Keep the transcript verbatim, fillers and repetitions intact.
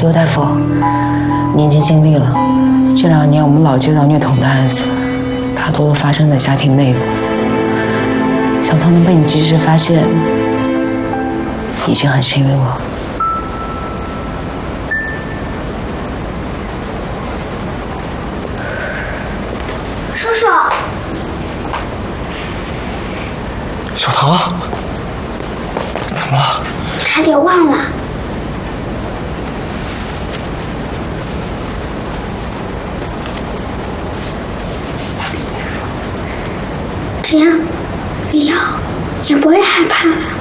刘大夫，你已经尽力了。这两年我们老接到虐童的案子，大多都发生在家庭内部。小唐能被你及时发现，已经很幸运了。 叔叔， 小唐，怎么了？ 差点忘了。这样，liệu也不会害怕了。